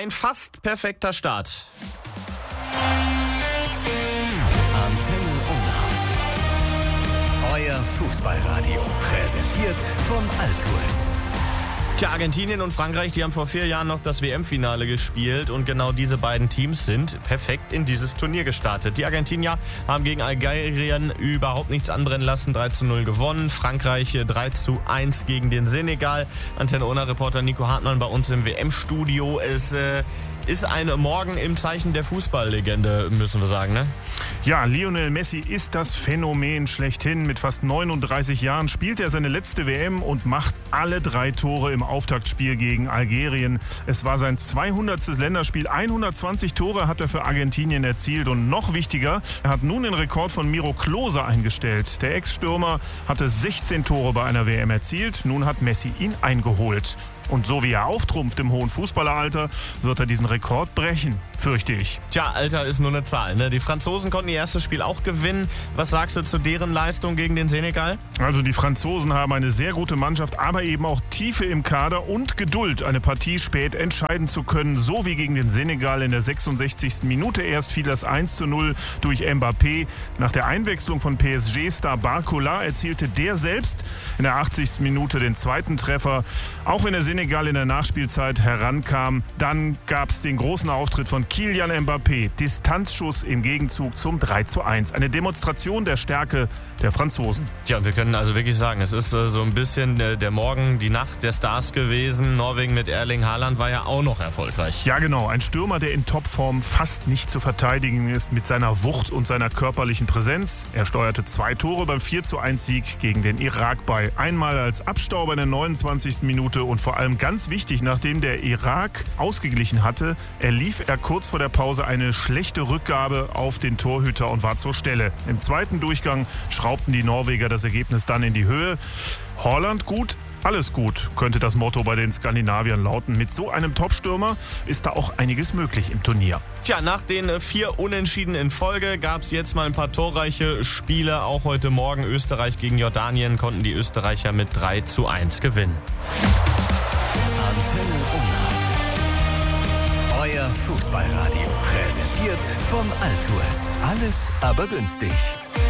ein fast perfekter Start. Antenne Unna. Euer Fußballradio. Präsentiert von Altours. Tja, Argentinien und Frankreich, die haben vor 4 Jahren noch das WM-Finale gespielt und genau diese beiden Teams sind perfekt in dieses Turnier gestartet. Die Argentinier haben gegen Algerien überhaupt nichts anbrennen lassen, 3:0 gewonnen. Frankreich 3:1 gegen den Senegal. Antenne Unna-Reporter Nico Hartmann bei uns im WM-Studio. Es ist ein Morgen im Zeichen der Fußballlegende, müssen wir sagen, ne? Ja, Lionel Messi ist das Phänomen schlechthin. Mit fast 39 Jahren spielt er seine letzte WM und macht alle 3 Tore im Auftaktspiel gegen Algerien. Es war sein 200. Länderspiel. 120 Tore hat er für Argentinien erzielt. Und noch wichtiger, er hat nun den Rekord von Miro Klose eingestellt. Der Ex-Stürmer hatte 16 Tore bei einer WM erzielt. Nun hat Messi ihn eingeholt. Und so wie er auftrumpft im hohen Fußballeralter, wird er diesen Rekord brechen, fürchte ich. Tja, Alter ist nur eine Zahl, ne? Die Franzosen konnten ihr erstes Spiel auch gewinnen. Was sagst du zu deren Leistung gegen den Senegal? Also die Franzosen haben eine sehr gute Mannschaft, aber eben auch Tiefe im Kader und Geduld, eine Partie spät entscheiden zu können. So wie gegen den Senegal in der 66. Minute. Erst fiel das 1:0 durch Mbappé. Nach der Einwechslung von PSG-Star Barcola erzielte der selbst in der 80. Minute den zweiten Treffer. Auch wenn der Senegal in der Nachspielzeit herankam, dann gab es den großen Auftritt von Kylian Mbappé. Distanzschuss im Gegenzug zum 3:1. Eine Demonstration der Stärke der Franzosen. Tja, wir können also wirklich sagen, es ist so ein bisschen der Morgen, die Nacht der Stars gewesen. Norwegen mit Erling Haaland war ja auch noch erfolgreich. Ja genau, ein Stürmer, der in Topform fast nicht zu verteidigen ist mit seiner Wucht und seiner körperlichen Präsenz. Er steuerte 2 Tore beim 4:1-Sieg gegen den Irak bei. Einmal als Abstauber in der 29. Minute und vor allem ganz wichtig, nachdem der Irak ausgeglichen hatte, erlief er kurz vor der Pause eine schlechte Rückgabe auf den Torhüter und war zur Stelle. Im zweiten Durchgang schraubten die Norweger das Ergebnis dann in die Höhe. Haaland gut, alles gut, könnte das Motto bei den Skandinaviern lauten. Mit so einem Topstürmer ist da auch einiges möglich im Turnier. Tja, nach den 4 Unentschieden in Folge gab es jetzt mal ein paar torreiche Spiele. Auch heute Morgen Österreich gegen Jordanien konnten die Österreicher mit 3:1 gewinnen. Antenne Unna. Euer Fußballradio. Präsentiert von Altours. Alles aber günstig.